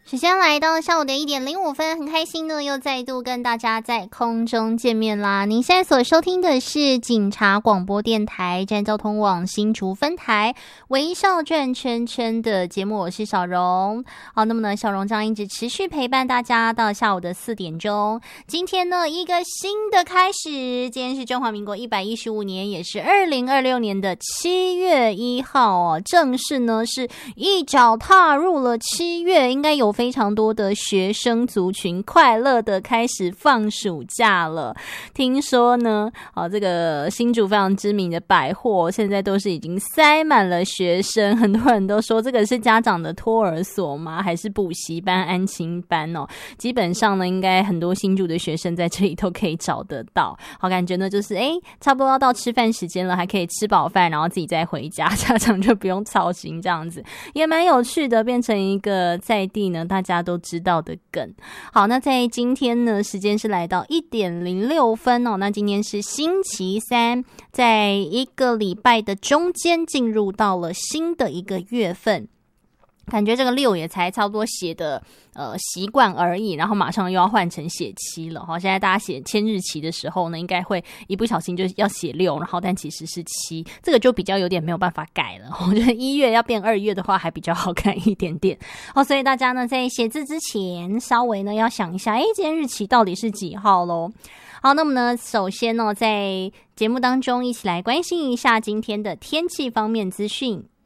时间来到下午的1:05，很开心呢，又再度跟大家在空中见面啦。您现在所收听的是警察广播电台站交通网新竹分台微笑转圈圈的节目，我是小荣。好，那么呢，小荣将一直持续陪伴大家到下午的4点钟。今天呢，一个新的开始，今天是中华民国115年，也是2026年的7月1号哦，正式呢是一脚踏入了7月，应该有非常多的学生族群快乐的开始放暑假了。听说呢，这个新竹非常知名的百货现在都是已经塞满了学生，很多人都说这个是家长的托儿所吗？还是补习班、安亲班哦？基本上呢，应该很多新竹的学生在这里都可以找得到。好，感觉呢就是差不多要到吃饭时间了，还可以吃饱饭，然后自己再回家，家长就不用操心，这样子也蛮有趣的，变成一个在地呢大家都知道的梗。好，那在今天呢，时间是来到1:06哦。那今天是星期三，在一个礼拜的中间进入到了新的一个月份。感觉这个6也才差不多写的习惯而已，然后马上又要换成写7了。现在大家写签日期的时候呢，应该会一不小心就要写6，然后但其实是7，这个就比较有点没有办法改了。我觉得1月要变2月的话还比较好看一点点。所以大家呢在写字之前稍微呢要想一下，今天日期到底是几号咯。好，那么呢首先呢在节目当中一起来关心一下今天的天气方面资讯。